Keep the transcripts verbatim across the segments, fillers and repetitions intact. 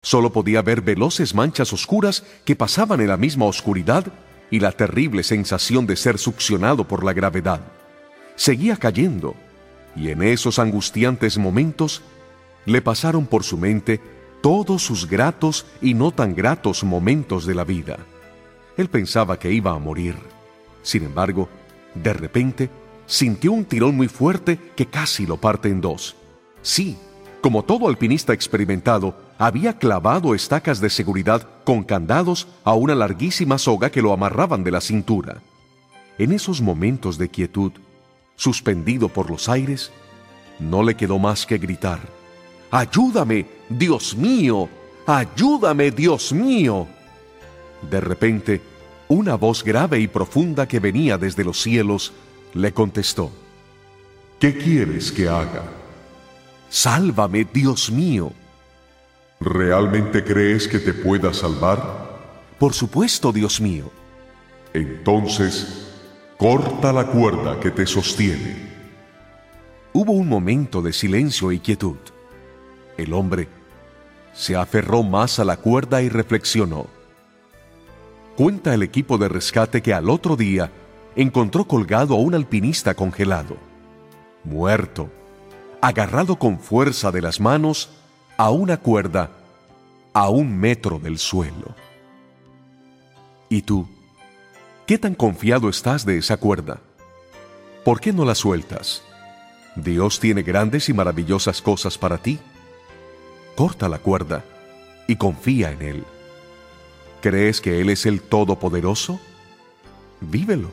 Solo podía ver veloces manchas oscuras que pasaban en la misma oscuridad y la terrible sensación de ser succionado por la gravedad. Seguía cayendo, y en esos angustiantes momentos le pasaron por su mente todos sus gratos y no tan gratos momentos de la vida. Él pensaba que iba a morir. Sin embargo, de repente, sintió un tirón muy fuerte que casi lo parte en dos. Sí, como todo alpinista experimentado, había clavado estacas de seguridad con candados a una larguísima soga que lo amarraban de la cintura. En esos momentos de quietud, suspendido por los aires, no le quedó más que gritar: ¡Ayúdame, Dios mío! ¡Ayúdame, Dios mío! De repente, una voz grave y profunda que venía desde los cielos le contestó: ¿Qué quieres que haga? ¡Sálvame, Dios mío! ¿Realmente crees que te pueda salvar? Por supuesto, Dios mío. Entonces, corta la cuerda que te sostiene. Hubo un momento de silencio y quietud. El hombre se aferró más a la cuerda y reflexionó. Cuenta el equipo de rescate que al otro día encontró colgado a un alpinista congelado, muerto, agarrado con fuerza de las manos a una cuerda a un metro del suelo. ¿Y tú? ¿Qué tan confiado estás de esa cuerda? ¿Por qué no la sueltas? Dios tiene grandes y maravillosas cosas para ti. Corta la cuerda y confía en Él. ¿Crees que Él es el Todopoderoso? Vívelo.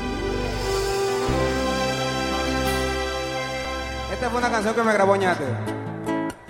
Esta fue una canción que me grabó Ñate.